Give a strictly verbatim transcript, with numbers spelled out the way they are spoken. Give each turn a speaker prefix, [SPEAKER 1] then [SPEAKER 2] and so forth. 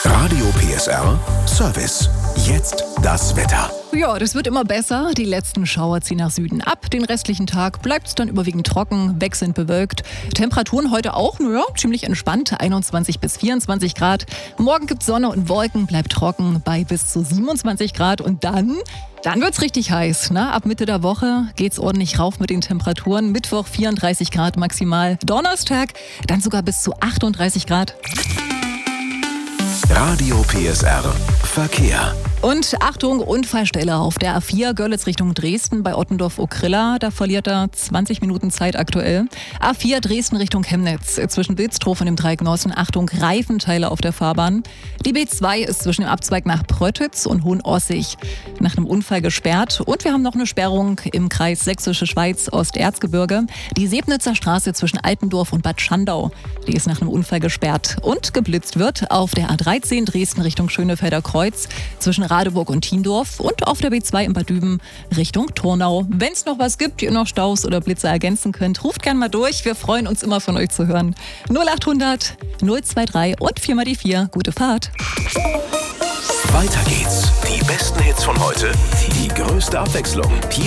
[SPEAKER 1] Radio P S R Service. Jetzt das Wetter.
[SPEAKER 2] Ja, das wird immer besser. Die letzten Schauer ziehen nach Süden ab. Den restlichen Tag bleibt es dann überwiegend trocken, wechselnd bewölkt. Temperaturen heute auch, naja, ziemlich entspannt, einundzwanzig bis vierundzwanzig Grad. Morgen gibt es Sonne und Wolken, bleibt trocken bei bis zu siebenundzwanzig Grad. Und dann, dann wird's richtig heiß. Ne? Ab Mitte der Woche geht's ordentlich rauf mit den Temperaturen. Mittwoch vierunddreißig Grad maximal. Donnerstag dann sogar bis zu achtunddreißig Grad.
[SPEAKER 1] Radio P S R Verkehr.
[SPEAKER 2] Und Achtung, Unfallstelle auf der A vier Görlitz Richtung Dresden bei Ottendorf-Okrilla. Da verliert er zwanzig Minuten Zeit aktuell. A vier Dresden Richtung Chemnitz zwischen Wilstrow und dem Dreieck Nossen. Achtung, Reifenteile auf der Fahrbahn. Die B zwei ist zwischen dem Abzweig nach Pröttitz und Hohenossig nach einem Unfall gesperrt. Und wir haben noch eine Sperrung im Kreis Sächsische Schweiz Osterzgebirge. Die Sebnitzer Straße zwischen Altendorf und Bad Schandau. Die ist nach einem Unfall gesperrt. Und geblitzt wird auf der A dreizehn Dresden Richtung Schönefelder Kreuz zwischen Radeburg und Thiendorf und auf der B zwei in Bad Düben Richtung Turnau. Wenn es noch was gibt, ihr noch Staus oder Blitzer ergänzen könnt, ruft gerne mal durch. Wir freuen uns immer von euch zu hören. null achthundert null drei und vier mal die vier. Gute Fahrt.
[SPEAKER 1] Weiter geht's. Die besten Hits von heute, die größte Abwechslung. Hier